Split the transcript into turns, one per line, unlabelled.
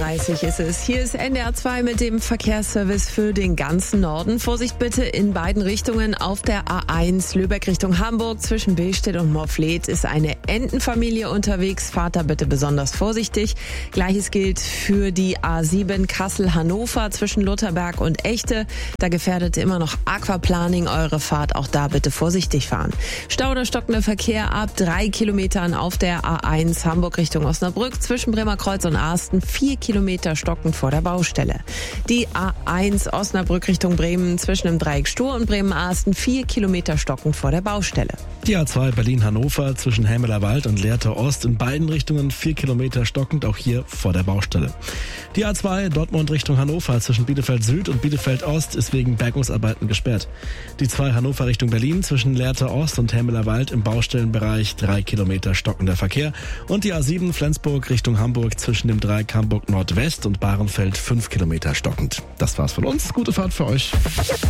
30 ist es. Hier ist NDR 2 mit dem Verkehrsservice für den ganzen Norden. Vorsicht bitte in beiden Richtungen. Auf der A1 Lübeck Richtung Hamburg zwischen Billstedt und Morfleet ist eine Entenfamilie unterwegs. Fahrt da bitte besonders vorsichtig. Gleiches gilt für die A7 Kassel-Hannover zwischen Lutherberg und Echte. Da gefährdet immer noch Aquaplaning eure Fahrt. Auch da bitte vorsichtig fahren. Stau oder stockender Verkehr ab 3 Kilometern auf der A1 Hamburg Richtung Osnabrück zwischen Bremerkreuz und Asten. 4 Kilometer stockend vor der Baustelle. Die A1 Osnabrück Richtung Bremen zwischen dem Dreieck Stur und Bremen-Asten 4 Kilometer stockend vor der Baustelle.
Die A2 Berlin-Hannover zwischen Helmeler Wald und Lehrte Ost in beiden Richtungen 4 Kilometer stockend, auch hier vor der Baustelle. Die A2 Dortmund Richtung Hannover zwischen Bielefeld Süd und Bielefeld Ost ist wegen Bergungsarbeiten gesperrt. Die 2 Hannover Richtung Berlin zwischen Lehrte Ost und Helmeler Wald im Baustellenbereich 3 Kilometer stockender Verkehr. Und die A7 Flensburg Richtung Hamburg zwischen dem Dreieck Hamburg Nordwest und Bahrenfeld 5 Kilometer stockend. Das war's von uns. Gute Fahrt für euch.